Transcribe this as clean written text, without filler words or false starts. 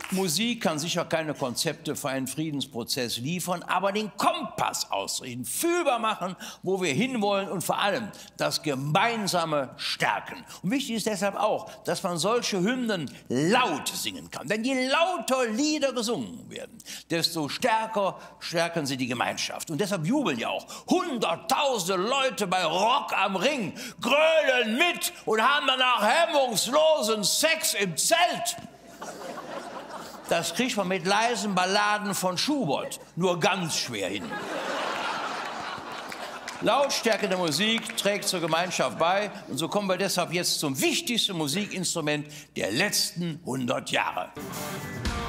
Musik kann sicher keine Konzepte für einen Friedensprozess liefern, aber den Kompass ausrichten, fühlbar machen, wo wir hinwollen und vor allem das Gemeinsame stärken. Und wichtig ist deshalb auch, dass man solche Hymnen laut singen kann. Denn je lauter Lieder gesungen werden, desto stärker stärken sie die Gemeinschaft. Und deshalb jubeln ja auch hunderttausende Leute bei Rock am Ring, grölen mit und haben danach hemmungslosen Sex im Zelt. Das kriegt man mit leisen Balladen von Schubert nur ganz schwer hin. Lautstärke der Musik trägt zur Gemeinschaft bei. Und so kommen wir deshalb jetzt zum wichtigsten Musikinstrument der letzten 100 Jahre.